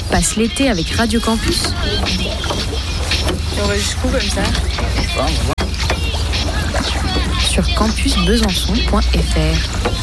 passe l'été avec Radio Campus. Et on va jusqu'où comme ça? Sur campusbesançon.fr.